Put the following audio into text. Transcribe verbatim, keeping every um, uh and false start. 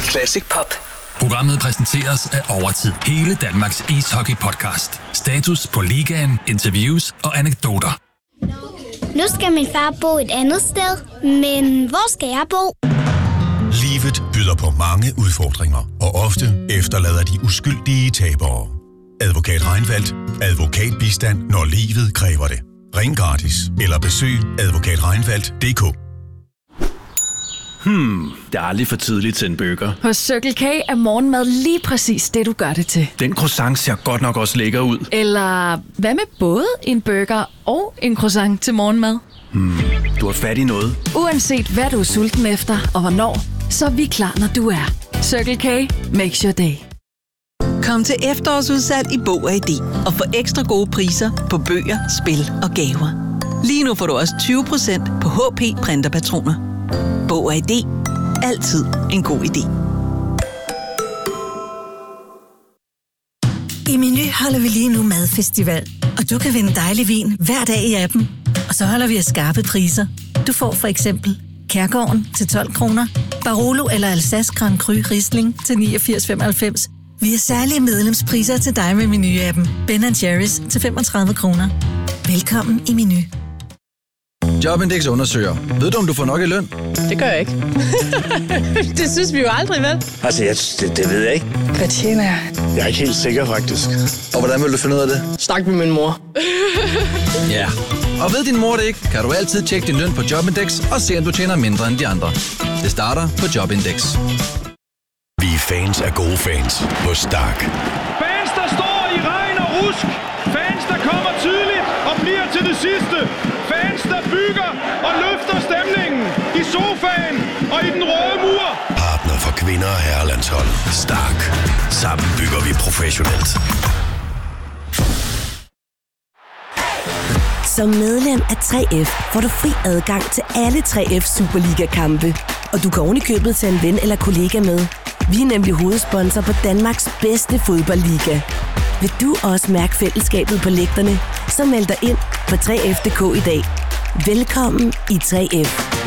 Classic Pop. Programmet præsenteres af Overtid. Hele Danmarks ishockey-podcast. Status på ligaen, interviews og anekdoter. Nu skal min far bo et andet sted, men hvor skal jeg bo? Livet byder på mange udfordringer, og ofte efterlader de uskyldige tabere. Advokat Reinfeldt. Advokatbistand, når livet kræver det. Ring gratis eller besøg advokat reinfeldt punktum d k. Hmm, det er aldrig for tidligt til en burger. Hos Circle K er morgenmad lige præcis det, du gør det til. Den croissant ser godt nok også lækker ud. Eller hvad med både en burger og en croissant til morgenmad? Hmm, du har fat i noget. Uanset hvad du er sulten efter og hvornår, så er vi klar, når du er. Circle K makes your day. Kom til efterårsudsalg i Bog og I D og få ekstra gode priser på bøger, spil og gaver. Lige nu får du også tyve procent på H P printerpatroner. Bog og I D. Altid en god idé. I Meny holder vi lige nu madfestival, og du kan vinde dejlig vin hver dag i appen. Og så holder vi af skarpe priser. Du får for eksempel Kærgården til tolv kroner, Barolo eller Alsace Grand Cru Riesling til niogfirs femoghalvfems. Vi har særlige medlemspriser til dig med Meny-appen. Ben and Jerry's til femogtredive kroner. Velkommen i Meny. Jobindex undersøger. Ved du, om du får nok i løn? Det gør jeg ikke. Det synes vi jo aldrig, vel? Altså, jeg, det, det ved jeg ikke. Hvad tjener jeg? Jeg er ikke helt sikker, faktisk. Og hvordan vil du finde ud af det? Snak med min mor. Ja. Og ved din mor det ikke, kan du altid tjekke din løn på Jobindex og se, om du tjener mindre end de andre. Det starter på Jobindex. Vi er fans af gode fans på Stark. Fans, der står i regn og rusk. Fans, der kommer tidligt og bliver til det sidste. Fans, der bygger og løfter stemningen i sofaen og i den røde mur. Partner for kvinder og herrelandshold. Stark. Sammen bygger vi professionelt. Som medlem af tre F får du fri adgang til alle tre F Superliga-kampe. Og du kan oven i købet tage en ven eller kollega med. Vi er nemlig hovedsponsor på Danmarks bedste fodboldliga. Vil du også mærke fællesskabet på lægterne, så meld dig ind på tre F punktum d k i dag. Velkommen i tre F.